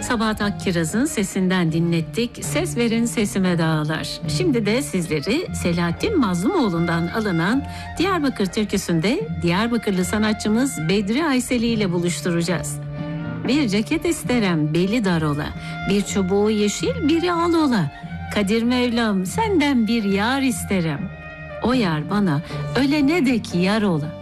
Sabahat Akkiraz'ın sesinden dinlettik. Ses verin sesime dağlar. Şimdi de sizleri Selahattin Mazlumoğlu'ndan alınan Diyarbakır türküsünde Diyarbakırlı sanatçımız Bedri Ayseli ile buluşturacağız. Bir ceket isterem beli dar ola, bir çubuğu yeşil biri al ola. Kadir Mevlam senden bir yar isterem, o yar bana ölene dek yar ola.